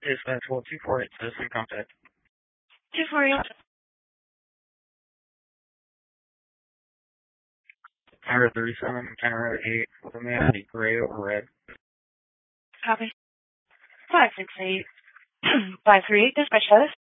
Dispatch 248 citizen contact. 248. Tower 37, Tower 8, with a man in gray or red. Copy. 568. 538, dispatch status.